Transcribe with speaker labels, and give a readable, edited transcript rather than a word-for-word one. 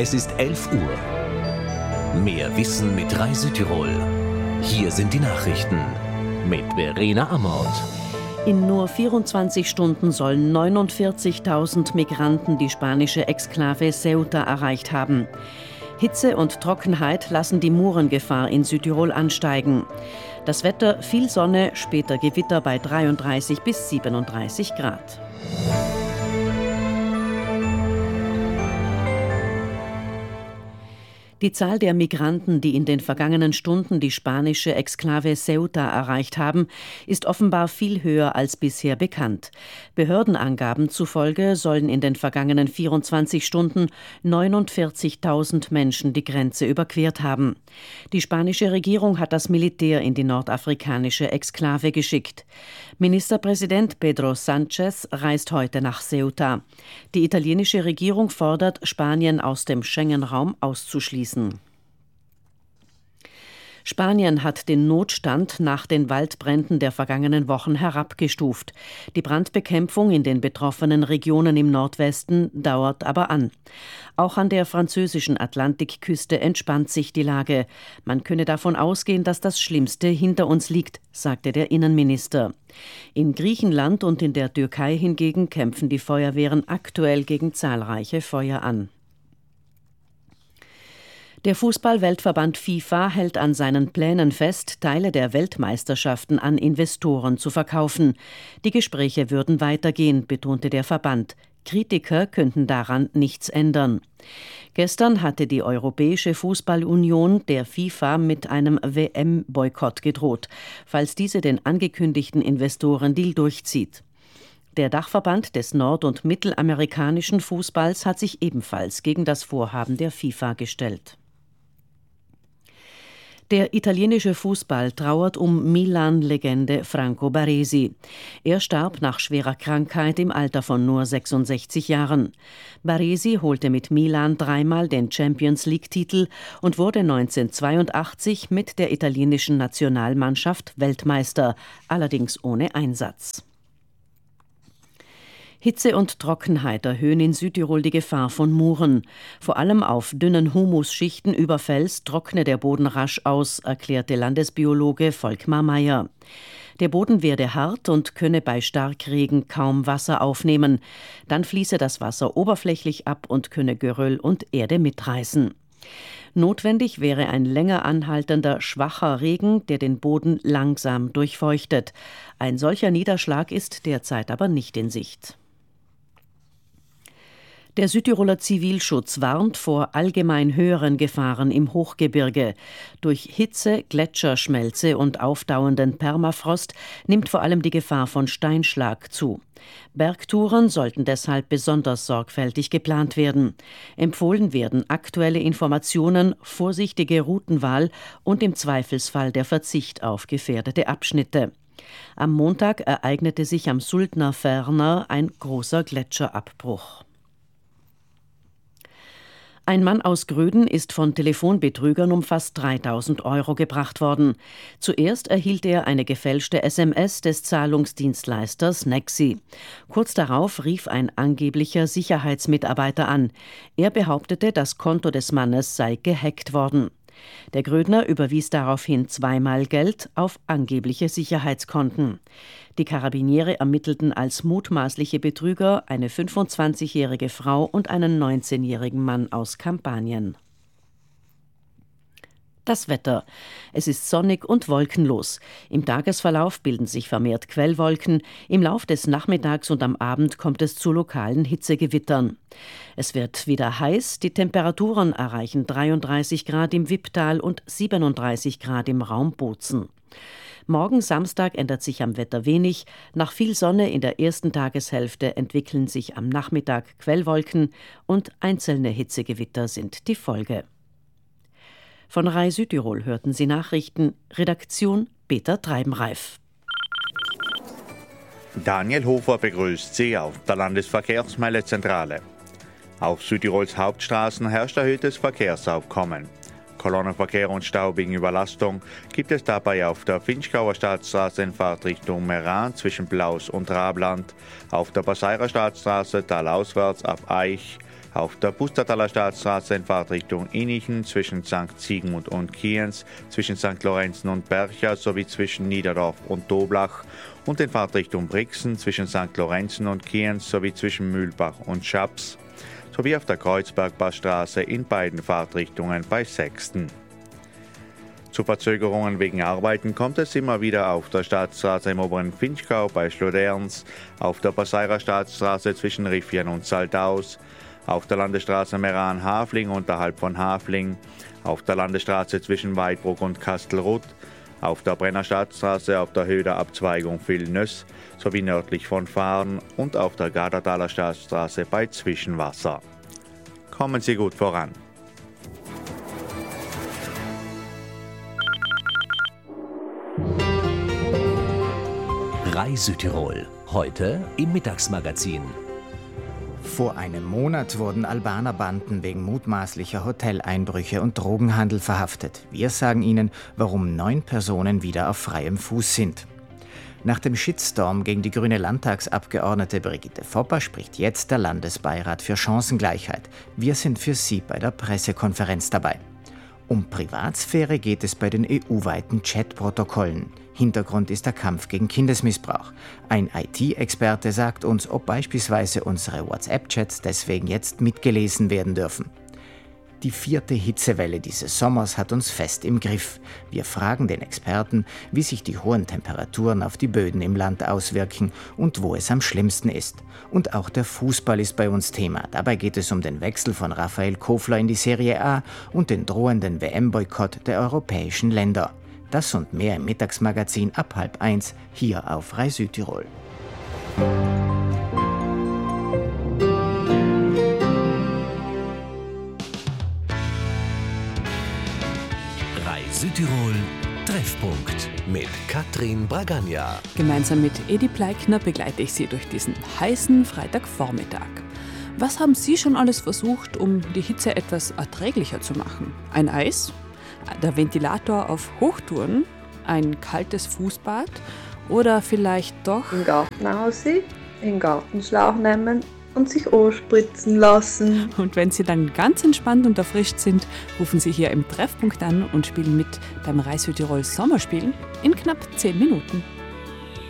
Speaker 1: Es ist 11 Uhr. Mehr Wissen mit Reisütirol. Hier sind die Nachrichten mit Verena Amort.
Speaker 2: In nur 24 Stunden sollen 49.000 Migranten die spanische Exklave Ceuta erreicht haben. Hitze und Trockenheit lassen die Murengefahr in Südtirol ansteigen. Das Wetter: viel Sonne, später Gewitter bei 33 bis 37 Grad. Die Zahl der Migranten, die in den vergangenen Stunden die spanische Exklave Ceuta erreicht haben, ist offenbar viel höher als bisher bekannt. Behördenangaben zufolge sollen in den vergangenen 24 Stunden 49.000 Menschen die Grenze überquert haben. Die spanische Regierung hat das Militär in die nordafrikanische Exklave geschickt. Ministerpräsident Pedro Sánchez reist heute nach Ceuta. Die italienische Regierung fordert, Spanien aus dem Schengen-Raum auszuschließen. Spanien hat den Notstand nach den Waldbränden der vergangenen Wochen herabgestuft. Die Brandbekämpfung in den betroffenen Regionen im Nordwesten dauert aber an. Auch an der französischen Atlantikküste entspannt sich die Lage. Man könne davon ausgehen, dass das Schlimmste hinter uns liegt, sagte der Innenminister. In Griechenland und in der Türkei hingegen kämpfen die Feuerwehren aktuell gegen zahlreiche Feuer an. Der Fußball-Weltverband FIFA hält an seinen Plänen fest, Teile der Weltmeisterschaften an Investoren zu verkaufen. Die Gespräche würden weitergehen, betonte der Verband. Kritiker könnten daran nichts ändern. Gestern hatte die Europäische Fußballunion der FIFA mit einem WM-Boykott gedroht, falls diese den angekündigten Investorendeal durchzieht. Der Dachverband des nord- und mittelamerikanischen Fußballs hat sich ebenfalls gegen das Vorhaben der FIFA gestellt. Der italienische Fußball trauert um Milan-Legende Franco Baresi. Er starb nach schwerer Krankheit im Alter von nur 66 Jahren. Baresi holte mit Milan dreimal den Champions-League-Titel und wurde 1982 mit der italienischen Nationalmannschaft Weltmeister, allerdings ohne Einsatz. Hitze und Trockenheit erhöhen in Südtirol die Gefahr von Muren. Vor allem auf dünnen Humusschichten über Fels trockne der Boden rasch aus, erklärte Landesbiologe Volkmar Meyer. Der Boden werde hart und könne bei Starkregen kaum Wasser aufnehmen. Dann fließe das Wasser oberflächlich ab und könne Geröll und Erde mitreißen. Notwendig wäre ein länger anhaltender, schwacher Regen, der den Boden langsam durchfeuchtet. Ein solcher Niederschlag ist derzeit aber nicht in Sicht. Der Südtiroler Zivilschutz warnt vor allgemein höheren Gefahren im Hochgebirge. Durch Hitze, Gletscherschmelze und aufdauernden Permafrost nimmt vor allem die Gefahr von Steinschlag zu. Bergtouren sollten deshalb besonders sorgfältig geplant werden. Empfohlen werden aktuelle Informationen, vorsichtige Routenwahl und im Zweifelsfall der Verzicht auf gefährdete Abschnitte. Am Montag ereignete sich am Sultner Ferner ein großer Gletscherabbruch. Ein Mann aus Gröden ist von Telefonbetrügern um fast 3.000 € gebracht worden. Zuerst erhielt er eine gefälschte SMS des Zahlungsdienstleisters Nexi. Kurz darauf rief ein angeblicher Sicherheitsmitarbeiter an. Er behauptete, das Konto des Mannes sei gehackt worden. Der Grödner überwies daraufhin zweimal Geld auf angebliche Sicherheitskonten. Die Karabiniere ermittelten als mutmaßliche Betrüger eine 25-jährige Frau und einen 19-jährigen Mann aus Kampanien. Das Wetter. Es ist sonnig und wolkenlos. Im Tagesverlauf bilden sich vermehrt Quellwolken. Im Lauf des Nachmittags und am Abend kommt es zu lokalen Hitzegewittern. Es wird wieder heiß. Die Temperaturen erreichen 33 Grad im Wipptal und 37 Grad im Raum Bozen. Morgen Samstag ändert sich am Wetter wenig. Nach viel Sonne in der ersten Tageshälfte entwickeln sich am Nachmittag Quellwolken und einzelne Hitzegewitter sind die Folge. Von Rai Südtirol hörten Sie Nachrichten. Redaktion Peter Treibenreif.
Speaker 3: Daniel Hofer begrüßt Sie auf der Landesverkehrsmeldezentrale. Auf Südtirols Hauptstraßen herrscht erhöhtes Verkehrsaufkommen. Kolonnenverkehr und Stau wegen Überlastung gibt es dabei auf der Finchgauer Staatsstraße in Fahrtrichtung Meran zwischen Blaus und Rabland, auf der Passairer Staatsstraße talauswärts auf Eich Auf der Pustertaler Staatsstraße in Fahrtrichtung Innichen zwischen St. Sigmund und Kienz, zwischen St. Lorenzen und Bercha sowie zwischen Niederdorf und Doblach und in Fahrtrichtung Brixen zwischen St. Lorenzen und Kienz sowie zwischen Mühlbach und Schaps, sowie auf der Kreuzbergpassstraße in beiden Fahrtrichtungen bei Sexten. Zu Verzögerungen wegen Arbeiten kommt es immer wieder auf der Staatsstraße im oberen Finchgau bei Schloderns, auf der Passeirer Staatsstraße zwischen Riffian und Saldaus, auf der Landesstraße Meran-Hafling unterhalb von Hafling, auf der Landesstraße zwischen Weidbruck und Kastelruth, auf der Brenner Staatsstraße auf der Höhe der Abzweigung Vilnöss sowie nördlich von Fahren und auf der Gardertaler Staatsstraße bei Zwischenwasser. Kommen Sie gut voran.
Speaker 1: Südtirol. Heute im Mittagsmagazin.
Speaker 4: Vor einem Monat wurden Albaner Banden wegen mutmaßlicher Hoteleinbrüche und Drogenhandel verhaftet. Wir sagen Ihnen, warum 9 Personen wieder auf freiem Fuß sind. Nach dem Shitstorm gegen die grüne Landtagsabgeordnete Brigitte Fopper spricht jetzt der Landesbeirat für Chancengleichheit. Wir sind für Sie bei der Pressekonferenz dabei. Um Privatsphäre geht es bei den EU-weiten Chat-Protokollen. Hintergrund ist der Kampf gegen Kindesmissbrauch. Ein IT-Experte sagt uns, ob beispielsweise unsere WhatsApp-Chats deswegen jetzt mitgelesen werden dürfen. Die 4. Hitzewelle dieses Sommers hat uns fest im Griff. Wir fragen den Experten, wie sich die hohen Temperaturen auf die Böden im Land auswirken und wo es am schlimmsten ist. Und auch der Fußball ist bei uns Thema. Dabei geht es um den Wechsel von Raphael Kofler in die Serie A und den drohenden WM-Boykott der europäischen Länder. Das und mehr im Mittagsmagazin ab 12:30 hier auf RAI Südtirol.
Speaker 1: RAI Südtirol Treffpunkt mit Katrin Bragagna.
Speaker 5: Gemeinsam mit Edi Pleikner begleite ich Sie durch diesen heißen Freitagvormittag. Was haben Sie schon alles versucht, um die Hitze etwas erträglicher zu machen? Ein Eis? Der Ventilator auf Hochtouren? Ein kaltes Fußbad? Oder vielleicht doch
Speaker 6: im Garten aussehen, den Gartenschlauch nehmen und sich anspritzen lassen.
Speaker 5: Und wenn Sie dann ganz entspannt und erfrischt sind, rufen Sie hier im Treffpunkt an und spielen mit beim RAI Südtirol Sommerspiel in knapp 10 Minuten.